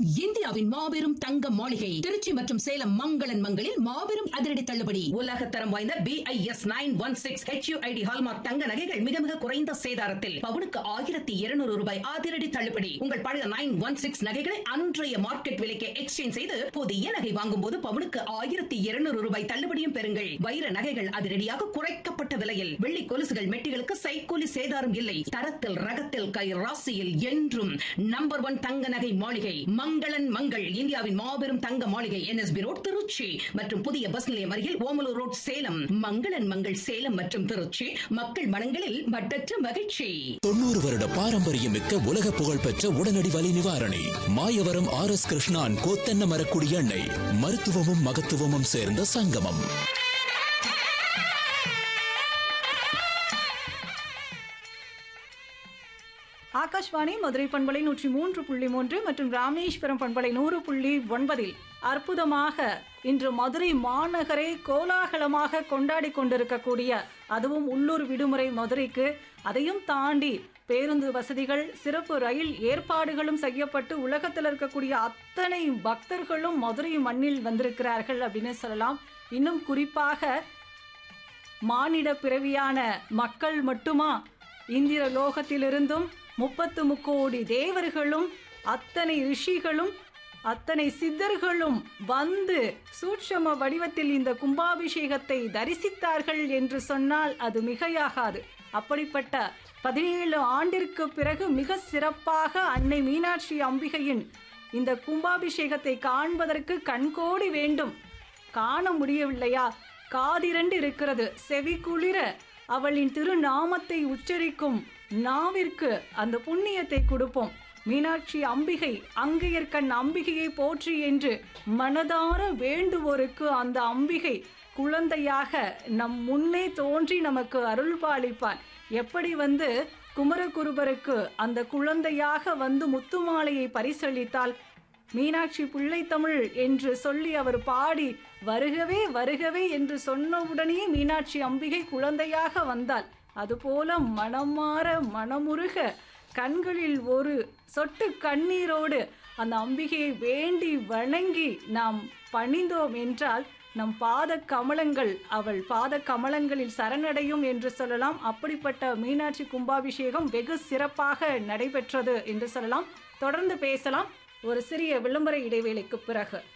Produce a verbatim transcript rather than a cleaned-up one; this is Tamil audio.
இந்தியாவின் மாபெரும் தங்க மாளிகை திருச்சி மற்றும் சேலம் மங்களன் மங்களில் மாபெரும் அதிரடி தள்ளுபடி. உலக தரம் வாய்ந்த B I S nine one six H you I D hallmark தங்க நகைகள் மிக மிக குறைந்த சேதாரத்தில் பவுனுக்கு ஆயிரத்தி இருநூறு ரூபாய் அதிரடி தள்ளுபடி. உங்கள் பழைய நைன் ஒன் சிக்ஸ் நகைகளை அன்றைய மார்க்கெட் விலைக்கு எக்ஸ்சேஞ்ச் செய்து புதிய நகை வாங்கும் போது பவுனுக்கு ஆயிரத்தி இருநூறு ரூபாய் தள்ளுபடியும் பெறுங்கள். வைர நகைகள் அதிரடியாக குறைக்கப்பட்ட விலையில், வெள்ளி கொலுசுகள் மெட்டிகளுக்கு சைக்கூலி சேதாரம் இல்லை. தரத்தில் ரகத்தில் கை ராசியில் என்றும் நம்பர் ஒன் தங்க நகை மாளிகை மங்களன் மங்கள். இந்தியாவின் மாபெரும் தங்க மாளிகை N S B road Trichy மற்றும் புதிய பஸ் நிலையம் அருகில் ஓமலூர் ரோட் சேலம். மங்களன் மங்கள் சேலம் மற்றும் திருச்சி, மக்கள் மனங்களில் மட்டற்ற மகிழ்ச்சி. தொண்ணூறு வருட பாரம்பரியம் மிக்க உலக புகழ்பெற்ற உடனடி வலி நிவாரணி மாயவரம் ஆர் எஸ் கிருஷ்ணான் கோத்தென்ன மரக்குடி எண்ணெய். மருத்துவமும் மகத்துவமும் சேர்ந்த சங்கமம். ஆகாஷ்வாணி மதுரை பண்பலை நூற்றி மூன்று புள்ளி மூன்று மற்றும் ராமேஸ்வரம் பண்பலை நூறு புள்ளி ஒன்பதில் அற்புதமாக இன்று மதுரை மாநகரை கோலாகலமாக கொண்டாடி கொண்டிருக்கக்கூடிய, அதுவும் உள்ளூர் விடுமுறை மதுரைக்கு, அதையும் தாண்டி பேருந்து வசதிகள், சிறப்பு ரயில் ஏற்பாடுகளும் செய்யப்பட்டு உலகத்தில் இருக்கக்கூடிய அத்தனை பக்தர்களும் மதுரை மண்ணில் வந்திருக்கிறார்கள் அப்படின்னு சொல்லலாம். இன்னும் குறிப்பாக மானிட பிறவியான மக்கள் மட்டுமா, இந்திர லோகத்திலிருந்தும் முப்பத்து முக்கோடி தேவர்களும் அத்தனை ரிஷிகளும் அத்தனை சித்தர்களும் வந்து சூட்சம வடிவத்தில் இந்த கும்பாபிஷேகத்தை தரிசித்தார்கள் என்று சொன்னால் அது மிகையாகாது. அப்படிப்பட்ட பதினேழு ஆண்டிற்கு பிறகு மிக சிறப்பாக அன்னை மீனாட்சி அம்பிகையின் இந்த கும்பாபிஷேகத்தை காண்பதற்கு கண்கோடி வேண்டும். காண முடியவில்லையா? காதிரண்டு இருக்கிறது. செவி குளிர அவளின் திருநாமத்தை உச்சரிக்கும் நாவிற்கு அந்த புண்ணியத்தை கொடுப்போம். மீனாட்சி அம்பிகை, அங்கையர்கண் அம்பிகையை போற்றி என்று மனதார வேண்டுவோருக்கு அந்த அம்பிகை குழந்தையாக நம் முன்னே தோன்றி நமக்கு அருள்பாலிப்பார். எப்படி வந்து குமரகுருபருக்கு அந்த குழந்தையாக வந்து முத்துமாலையை பரிசளித்தால், மீனாட்சி பிள்ளைத்தமிழ் என்று சொல்லி அவர் பாடி வருகவே வருகவே என்று சொன்னவுடனே மீனாட்சி அம்பிகை குழந்தையாக வந்தாள். அதுபோல மனமாற மனமுருக கண்களில் ஒரு சொட்டு கண்ணீரோடு அந்த அம்பிகையை வேண்டி வணங்கி நாம் பணிந்தோம் என்றால் நம் பாத கமலங்கள் அவள் பாத கமலங்களில் சரணடையும் என்று சொல்லலாம். அப்படிப்பட்ட மீனாட்சி கும்பாபிஷேகம் வெகு சிறப்பாக நடைபெற்றது என்று சொல்லலாம். தொடர்ந்து பேசலாம் ஒரு சிறிய விளம்பர இடைவேளைக்கு பிறகு.